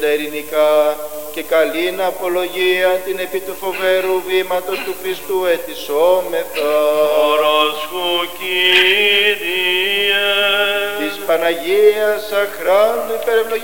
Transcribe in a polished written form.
τα ειρηνικά και καλήν απολογία την επί του φοβερού βήματος του Χριστού ετισόμεθα. Όρος σου, Κύριε, Της Παναγίας αχράντου υπερευλογίας